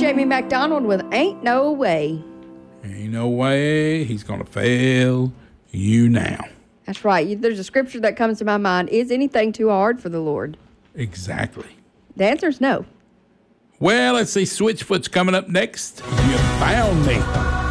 Jamie McDonald with Ain't No Way. Ain't no way he's going to fail you now. That's right. There's a scripture that comes to my mind. Is anything too hard for the Lord? Exactly. The answer is no. Well, let's see. Switchfoot's coming up next. You found me.